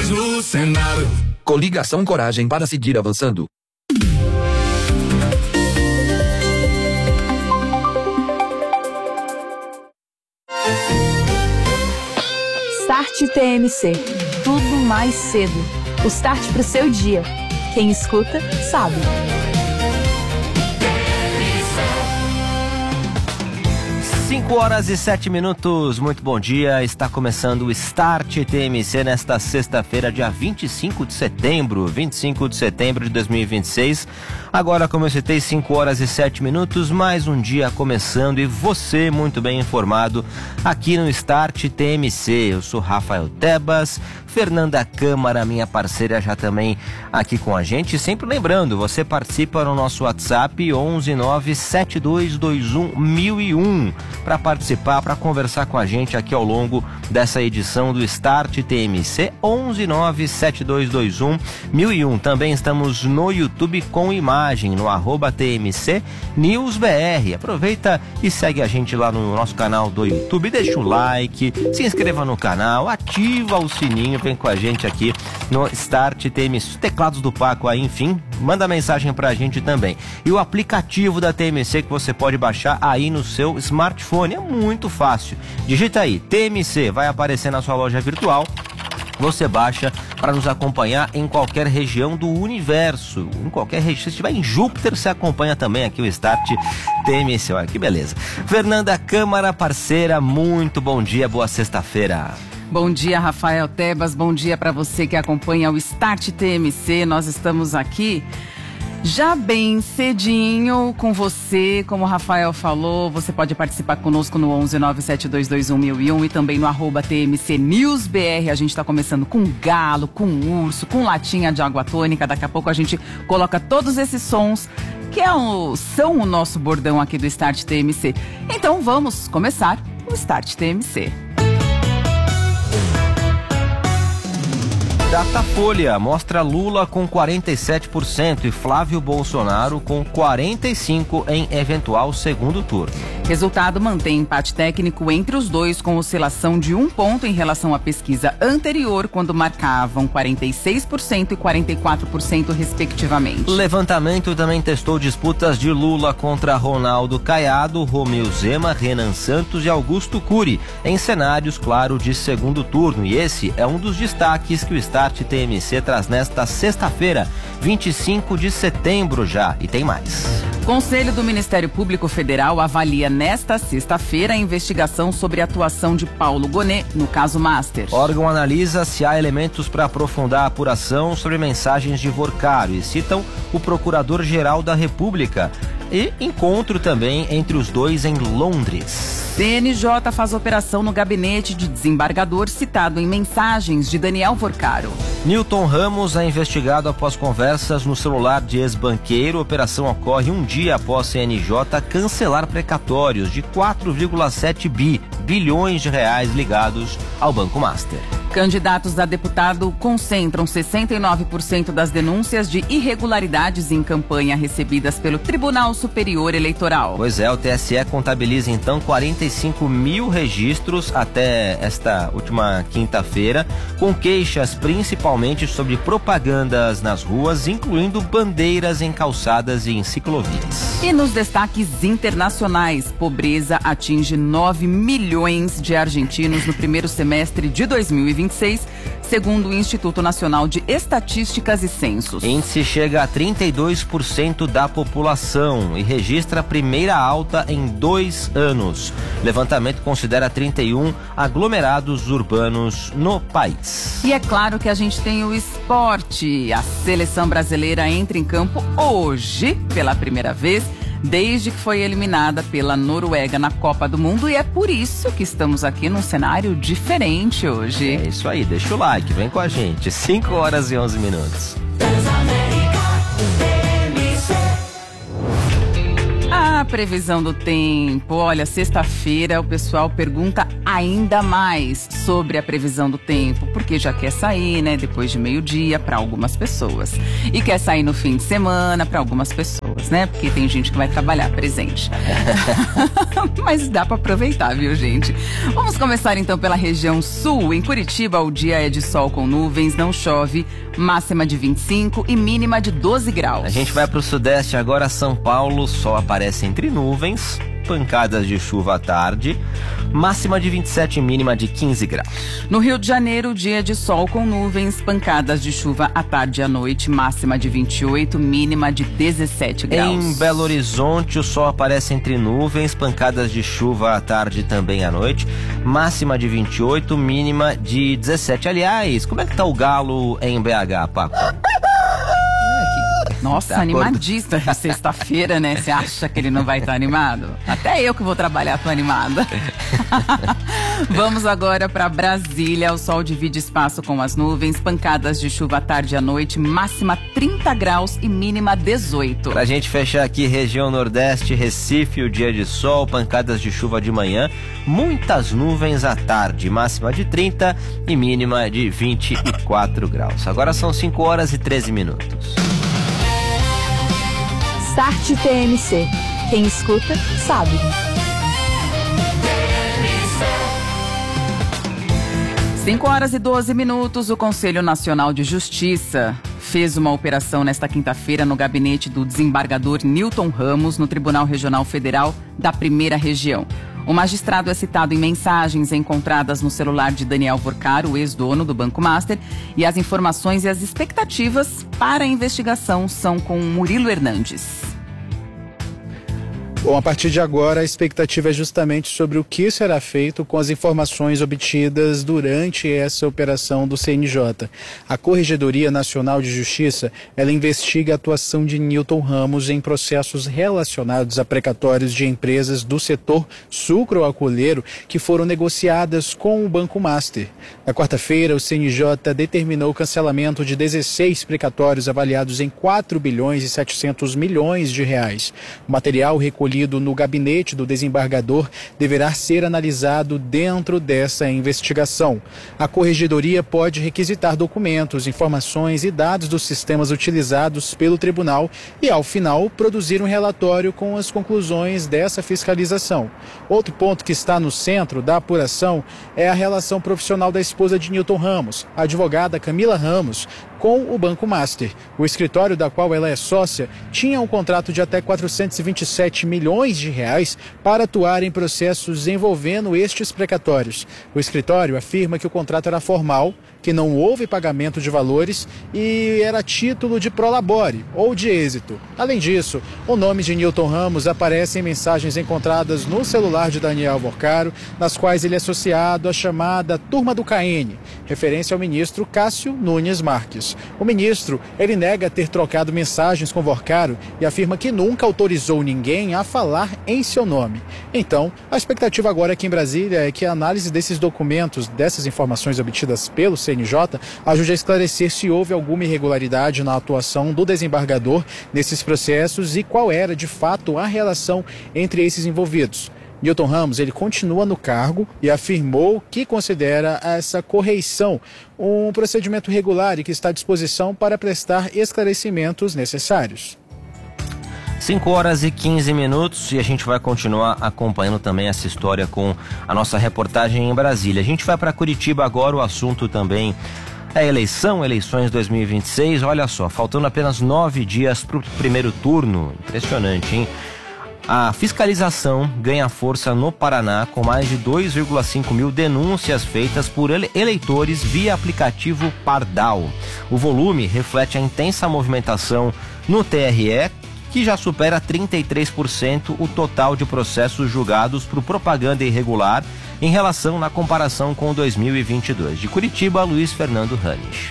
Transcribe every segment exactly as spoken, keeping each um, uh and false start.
nós no Senado. Coligação Coragem para seguir avançando. Start T M C. Tudo mais cedo. O start pro seu dia. Quem escuta, sabe. cinco horas e sete minutos, muito bom dia, está começando o Start T M C nesta sexta-feira, dia vinte e cinco de setembro, vinte e cinco de setembro de dois mil e vinte e seis. Agora, como eu citei, cinco horas e sete minutos, mais um dia começando e você muito bem informado aqui no Start T M C. Eu sou Rafael Tebas, Fernanda Câmara, minha parceira, já também aqui com a gente. Sempre lembrando, você participa no nosso WhatsApp onze nove sete dois dois um mil e um para participar, para conversar com a gente aqui ao longo dessa edição do Start T M C, onze nove sete dois dois um mil e um. Também estamos no YouTube com imagem, no arroba T M C News B R. Aproveita e segue a gente lá no nosso canal do YouTube, deixa o like, se inscreva no canal, ativa o sininho, vem com a gente aqui no Start T M C, teclados do Paco aí, enfim, manda mensagem pra gente também. E o aplicativo da T M C que você pode baixar aí no seu smartphone, é muito fácil. Digita aí, T M C, vai aparecer na sua loja virtual. Você baixa para nos acompanhar em qualquer região do universo. Em qualquer região. Se estiver em Júpiter, você acompanha também aqui o Start T M C. Olha que beleza. Fernanda Câmara, parceira, muito bom dia, boa sexta-feira. Bom dia, Rafael Tebas, bom dia para você que acompanha o Start T M C. Nós estamos aqui já bem cedinho com você, como o Rafael falou, você pode participar conosco no onze nove sete dois dois um mil e um e também no arroba T M C News B R. A gente está começando com galo, com urso, com latinha de água tônica. Daqui a pouco a gente coloca todos esses sons que é o, são o nosso bordão aqui do Start T M C. Então vamos começar o Start T M C. Datafolha mostra Lula com quarenta e sete por cento e Flávio Bolsonaro com quarenta e cinco por cento em eventual segundo turno. Resultado mantém empate técnico entre os dois, com oscilação de um ponto em relação à pesquisa anterior, quando marcavam quarenta e seis por cento e quarenta e quatro por cento respectivamente. Levantamento também testou disputas de Lula contra Ronaldo Caiado, Romeu Zema, Renan Santos e Augusto Cury, em cenários, claro, de segundo turno. E esse é um dos destaques que o Start T M C traz nesta sexta-feira, vinte e cinco de setembro já. E tem mais. Conselho do Ministério Público Federal avalia nesta sexta-feira a investigação sobre a atuação de Paulo Gonet no caso Master. O órgão analisa se há elementos para aprofundar a apuração sobre mensagens de Vorcaro e citam o Procurador-Geral da República. E encontro também entre os dois em Londres. C N J faz operação no gabinete de desembargador citado em mensagens de Daniel Vorcaro. Newton Ramos é investigado após conversas no celular de ex-banqueiro. A operação ocorre um dia após C N J cancelar precatórios de quatro vírgula sete bilhões de reais ligados ao Banco Master. Candidatos a deputado concentram sessenta e nove por cento das denúncias de irregularidades em campanha recebidas pelo Tribunal Superior Eleitoral. Pois é, o T S E contabiliza então quarenta e cinco mil registros até esta última quinta-feira, com queixas principalmente sobre propagandas nas ruas, incluindo bandeiras em calçadas e em ciclovias. E nos destaques internacionais, pobreza atinge nove milhões de argentinos no primeiro semestre de dois mil e vinte e seis, segundo o Instituto Nacional de Estatísticas e Censos. O índice chega a trinta e dois por cento da população e registra a primeira alta em dois anos. O levantamento considera trinta e um aglomerados urbanos no país. E é claro que a gente tem o esporte. A seleção brasileira entra em campo hoje, pela primeira vez, desde que foi eliminada pela Noruega na Copa do Mundo, e é por isso que estamos aqui num cenário diferente hoje. É isso aí, deixa o like, vem com a gente. cinco horas e onze minutos. A previsão do tempo, olha, sexta-feira o pessoal pergunta ainda mais sobre a previsão do tempo, porque já quer sair, né, depois de meio-dia para algumas pessoas, e quer sair no fim de semana para algumas pessoas. aspas, né? Porque tem gente que vai trabalhar presente. Mas dá para aproveitar, viu, gente? Vamos começar então pela região sul. Em Curitiba, o dia é de sol com nuvens, não chove, máxima de vinte e cinco e mínima de doze graus. A gente vai para o sudeste agora, São Paulo, sol aparece entre nuvens, pancadas de chuva à tarde, máxima de vinte e sete e mínima de quinze graus. No Rio de Janeiro, dia de sol com nuvens, pancadas de chuva à tarde e à noite, máxima de vinte e oito, mínima de dezessete graus. Em Belo Horizonte, o sol aparece entre nuvens, pancadas de chuva à tarde e também à noite, máxima de vinte e oito, mínima de dezessete. Aliás, como é que tá o galo em B H, Paco? Nossa, animadista, sexta-feira, né? Você acha que ele não vai estar animado? Até eu que vou trabalhar tô animada. Vamos agora para Brasília. O sol divide espaço com as nuvens, pancadas de chuva à tarde e à noite, máxima trinta graus e mínima dezoito. Pra gente fechar aqui, região Nordeste, Recife, o dia de sol, pancadas de chuva de manhã, muitas nuvens à tarde, máxima de trinta e mínima de vinte e quatro graus. Agora são cinco horas e treze minutos. Start T M C. Quem escuta, sabe. cinco horas e doze minutos, o Conselho Nacional de Justiça fez uma operação nesta quinta-feira no gabinete do desembargador Newton Ramos, no Tribunal Regional Federal da Primeira Região. O magistrado é citado em mensagens encontradas no celular de Daniel Vorcaro, o ex-dono do Banco Master, e as informações e as expectativas para a investigação são com Murilo Hernandes. Bom, a partir de agora, a expectativa é justamente sobre o que será feito com as informações obtidas durante essa operação do C N J. A Corregedoria Nacional de Justiça, ela investiga a atuação de Newton Ramos em processos relacionados a precatórios de empresas do setor sucroalcooleiro que foram negociadas com o Banco Master. Na quarta-feira, o C N J determinou o cancelamento de dezesseis precatórios avaliados em quatro bilhões e setecentos milhões de reais. O material recolhido no gabinete do desembargador deverá ser analisado dentro dessa investigação. A Corregedoria pode requisitar documentos, informações e dados dos sistemas utilizados pelo tribunal e, ao final, produzir um relatório com as conclusões dessa fiscalização. Outro ponto que está no centro da apuração é a relação profissional da esposa de Newton Ramos, a advogada Camila Ramos, com o Banco Master. O escritório da qual ela é sócia tinha um contrato de até quatrocentos e vinte e sete milhões de reais para atuar em processos envolvendo estes precatórios. O escritório afirma que o contrato era formal, que não houve pagamento de valores e era título de prolabore ou de êxito. Além disso, o nome de Newton Ramos aparece em mensagens encontradas no celular de Daniel Vorcaro, nas quais ele é associado à chamada Turma do K N, referência ao ministro Cássio Nunes Marques. O ministro, ele nega ter trocado mensagens com Vorcaro e afirma que nunca autorizou ninguém a falar em seu nome. Então, a expectativa agora aqui em Brasília é que a análise desses documentos, dessas informações obtidas pelo C N J, ajude a esclarecer se houve alguma irregularidade na atuação do desembargador nesses processos e qual era, de fato, a relação entre esses envolvidos. Newton Ramos, ele continua no cargo e afirmou que considera essa correição um procedimento regular e que está à disposição para prestar esclarecimentos necessários. cinco horas e quinze minutos e a gente vai continuar acompanhando também essa história com a nossa reportagem em Brasília. A gente vai para Curitiba agora, o assunto também é eleição, eleições dois mil e vinte e seis. Olha só, faltando apenas nove dias para o primeiro turno. Impressionante, hein? A fiscalização ganha força no Paraná com mais de dois vírgula cinco mil denúncias feitas por eleitores via aplicativo Pardal. O volume reflete a intensa movimentação no T R E, que já supera trinta e três por cento o total de processos julgados por propaganda irregular em relação na comparação com dois mil e vinte e dois. De Curitiba, Luiz Fernando Ranich.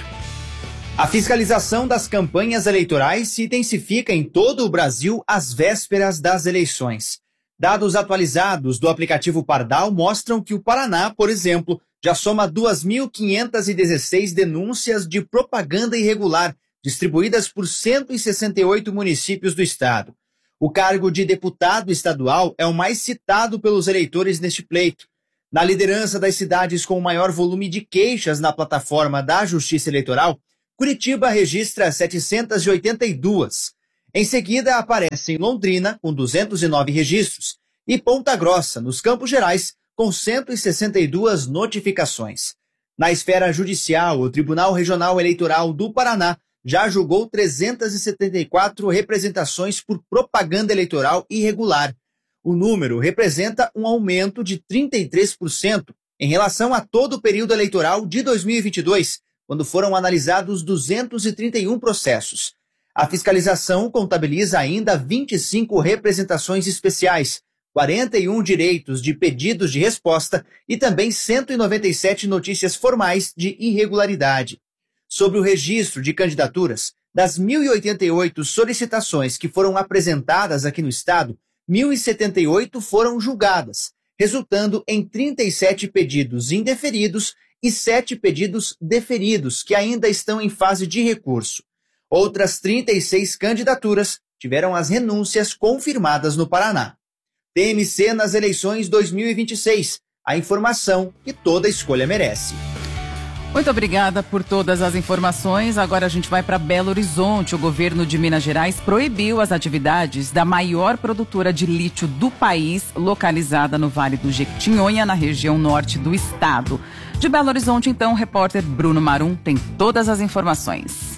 A fiscalização das campanhas eleitorais se intensifica em todo o Brasil às vésperas das eleições. Dados atualizados do aplicativo Pardal mostram que o Paraná, por exemplo, já soma duas mil quinhentas e dezesseis denúncias de propaganda irregular, distribuídas por cento e sessenta e oito municípios do estado. O cargo de deputado estadual é o mais citado pelos eleitores neste pleito. Na liderança das cidades com o maior volume de queixas na plataforma da Justiça Eleitoral, Curitiba registra setecentas e oitenta e duas. Em seguida, aparecem Londrina, com duzentos e nove registros, e Ponta Grossa, nos Campos Gerais, com cento e sessenta e duas notificações. Na esfera judicial, o Tribunal Regional Eleitoral do Paraná já julgou trezentas e setenta e quatro representações por propaganda eleitoral irregular. O número representa um aumento de trinta e três por cento em relação a todo o período eleitoral de dois mil e vinte e dois, quando foram analisados duzentos e trinta e um processos. A fiscalização contabiliza ainda vinte e cinco representações especiais, quarenta e um direitos de pedidos de resposta e também cento e noventa e sete notícias formais de irregularidade. Sobre o registro de candidaturas, das mil e oitenta e oito solicitações que foram apresentadas aqui no estado, mil e setenta e oito foram julgadas, resultando em trinta e sete pedidos indeferidos e sete pedidos deferidos, que ainda estão em fase de recurso. Outras trinta e seis candidaturas tiveram as renúncias confirmadas no Paraná. T M C nas eleições dois mil e vinte e seis. A informação que toda escolha merece. Muito obrigada por todas as informações. Agora a gente vai para Belo Horizonte. O governo de Minas Gerais proibiu as atividades da maior produtora de lítio do país, localizada no Vale do Jequitinhonha, na região norte do estado. De Belo Horizonte, então, o repórter Bruno Marum tem todas as informações.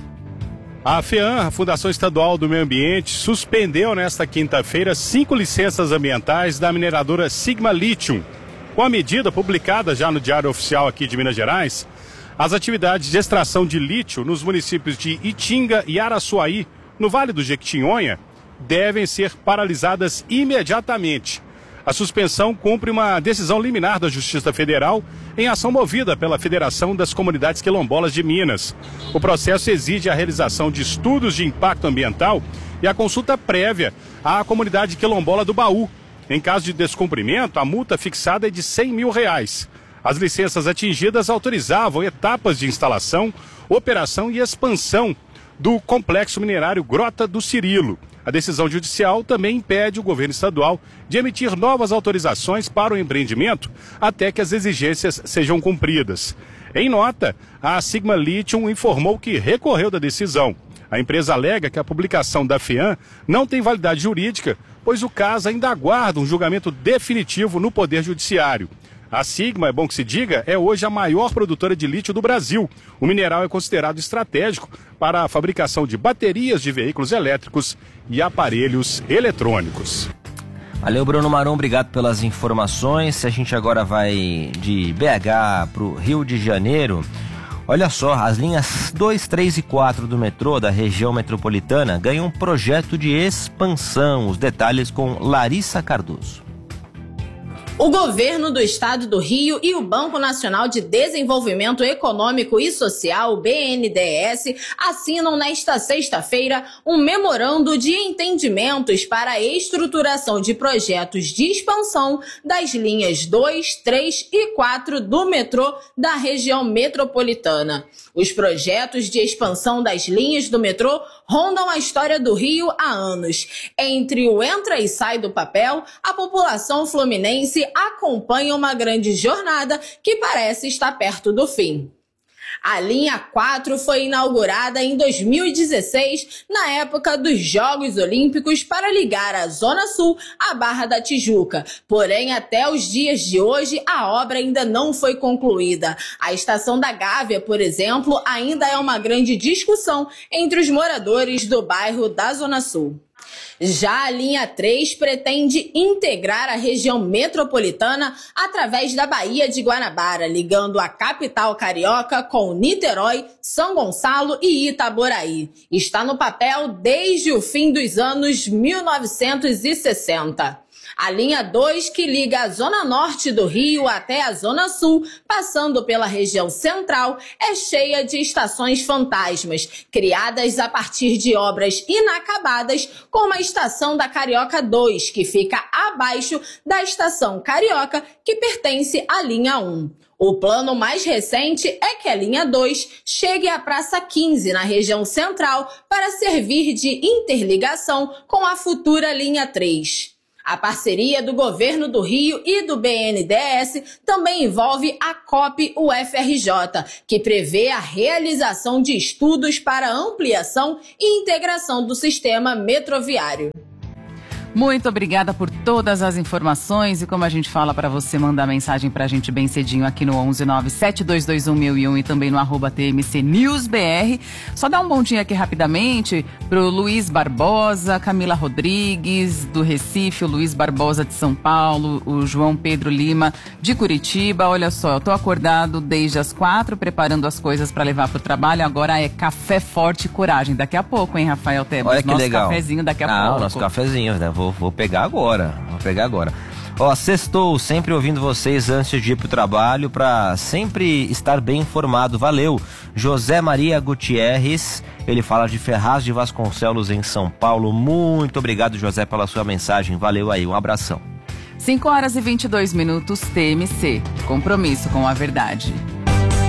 A FEAM, a Fundação Estadual do Meio Ambiente, suspendeu nesta quinta-feira cinco licenças ambientais da mineradora Sigma Lithium. Com a medida publicada já no Diário Oficial aqui de Minas Gerais, as atividades de extração de lítio nos municípios de Itinga e Araçuaí, no Vale do Jequitinhonha, devem ser paralisadas imediatamente. A suspensão cumpre uma decisão liminar da Justiça Federal em ação movida pela Federação das Comunidades Quilombolas de Minas. O processo exige a realização de estudos de impacto ambiental e a consulta prévia à comunidade quilombola do Baú. Em caso de descumprimento, a multa fixada é de cem mil reais. As licenças atingidas autorizavam etapas de instalação, operação e expansão do complexo minerário Grota do Cirilo. A decisão judicial também impede o governo estadual de emitir novas autorizações para o empreendimento até que as exigências sejam cumpridas. Em nota, a Sigma Lithium informou que recorreu da decisão. A empresa alega que a publicação da FEAM não tem validade jurídica, pois o caso ainda aguarda um julgamento definitivo no Poder Judiciário. A Sigma, é bom que se diga, é hoje a maior produtora de lítio do Brasil. O mineral é considerado estratégico para a fabricação de baterias de veículos elétricos e aparelhos eletrônicos. Valeu, Bruno Marum, obrigado pelas informações. A gente agora vai de B H para o Rio de Janeiro. Olha só, as linhas dois, três e quatro do metrô da região metropolitana ganham um projeto de expansão. Os detalhes com Larissa Cardoso. O governo do estado do Rio e o Banco Nacional de Desenvolvimento Econômico e Social, o B N D E S, assinam nesta sexta-feira um memorando de entendimentos para a estruturação de projetos de expansão das linhas dois, três e quatro do metrô da região metropolitana. Os projetos de expansão das linhas do metrô rondam a história do Rio há anos. Entre o entra e sai do papel, a população fluminense acompanha uma grande jornada que parece estar perto do fim. A linha quatro foi inaugurada em dois mil e dezesseis, na época dos Jogos Olímpicos, para ligar a Zona Sul à Barra da Tijuca. Porém, até os dias de hoje, a obra ainda não foi concluída. A Estação da Gávea, por exemplo, ainda é uma grande discussão entre os moradores do bairro da Zona Sul. Já a linha três pretende integrar a região metropolitana através da Baía de Guanabara, ligando a capital carioca com Niterói, São Gonçalo e Itaboraí. Está no papel desde o fim dos anos mil novecentos e sessenta. A linha dois, que liga a zona norte do Rio até a zona sul, passando pela região central, é cheia de estações fantasmas, criadas a partir de obras inacabadas, como a estação da Carioca dois, que fica abaixo da estação Carioca, que pertence à linha um. O plano mais recente é que a linha dois chegue à Praça quinze, na região central, para servir de interligação com a futura linha três. A parceria do governo do Rio e do B N D E S também envolve a COP U F R J, que prevê a realização de estudos para ampliação e integração do sistema metroviário. Muito obrigada por todas as informações e como a gente fala para você mandar mensagem pra gente bem cedinho aqui no onze nove sete dois dois um um zero um e também no arroba T M C News B R. Só dar um bom dia aqui rapidamente pro Luiz Barbosa, Camila Rodrigues do Recife, o Luiz Barbosa de São Paulo, o João Pedro Lima de Curitiba. Olha só, eu tô acordado desde as quatro preparando as coisas para levar pro trabalho. Agora é café forte e coragem. Daqui a pouco, hein, Rafael Tebas? Olha que nosso legal. Cafezinho daqui a ah, pouco. Ah, nosso cafezinho, né? Vou Vou pegar agora, vou pegar agora. Ó, sextou, sempre ouvindo vocês antes de ir pro trabalho pra sempre estar bem informado. Valeu. José Maria Gutierrez, ele fala de Ferraz de Vasconcelos em São Paulo. Muito obrigado, José, pela sua mensagem. Valeu aí, um abração. cinco horas e vinte e dois minutos, T M C. Compromisso com a verdade.